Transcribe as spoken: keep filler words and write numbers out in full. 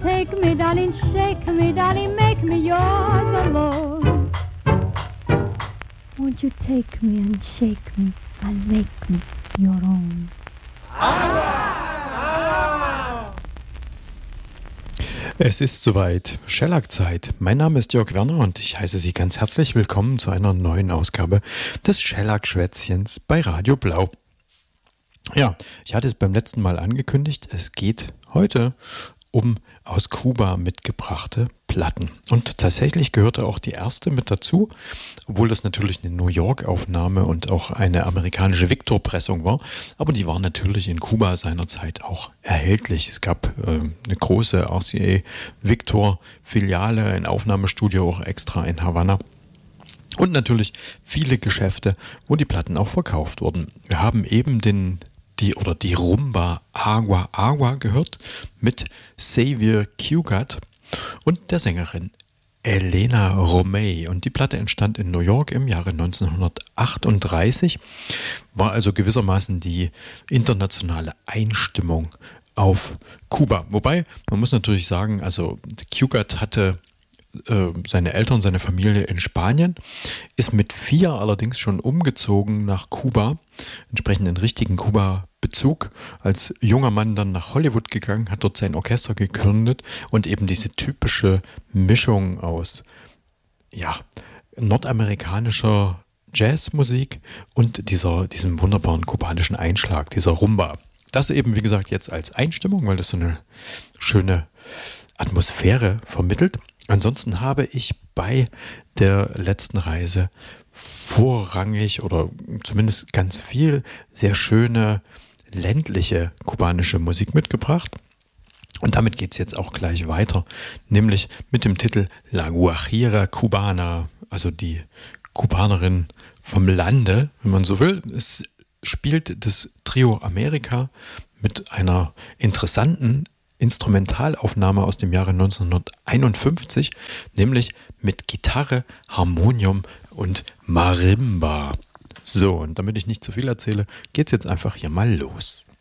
take me, darling, shake me, darling, make me yours alone. Won't you take me and shake me and make me your own? Es ist soweit, Shellac-Zeit. Mein Name ist Jörg Werner und ich heiße Sie ganz herzlich willkommen zu einer neuen Ausgabe des Shellac-Schwätzchens bei Radio Blau. Ja, ich hatte es beim letzten Mal angekündigt, es geht heute um aus Kuba mitgebrachte Platten. Und tatsächlich gehörte auch die erste mit dazu, obwohl das natürlich eine New York-Aufnahme und auch eine amerikanische Victor-Pressung war. Aber die war natürlich in Kuba seinerzeit auch erhältlich. Es gab äh, eine große R C A Victor-Filiale, ein Aufnahmestudio auch extra in Havanna. Und natürlich viele Geschäfte, wo die Platten auch verkauft wurden. Wir haben eben den die oder die Rumba Agua Agua gehört mit Xavier Cugat und der Sängerin Elena Romay. Und die Platte entstand in New York im Jahre neunzehnhundertachtunddreißig, war also gewissermaßen die internationale Einstimmung auf Kuba. Wobei, man muss natürlich sagen, also Cugat hatte seine Eltern, seine Familie in Spanien, ist mit vier allerdings schon umgezogen nach Kuba, entsprechend einen richtigen Kuba-Bezug, als junger Mann dann nach Hollywood gegangen, hat dort sein Orchester gegründet und eben diese typische Mischung aus ja, nordamerikanischer Jazzmusik und dieser, diesem wunderbaren kubanischen Einschlag, dieser Rumba. Das eben, wie gesagt, jetzt als Einstimmung, weil das so eine schöne Atmosphäre vermittelt. Ansonsten habe ich bei der letzten Reise vorrangig oder zumindest ganz viel sehr schöne ländliche kubanische Musik mitgebracht. Und damit geht es jetzt auch gleich weiter, nämlich mit dem Titel La Guajira Cubana, also die Kubanerin vom Lande, wenn man so will. Es spielt das Trio Amerika mit einer interessanten Instrumentalaufnahme aus dem Jahre neunzehnhunderteinundfünfzig, nämlich mit Gitarre, Harmonium und Marimba. So, und damit ich nicht zu viel erzähle, geht's jetzt einfach hier mal los.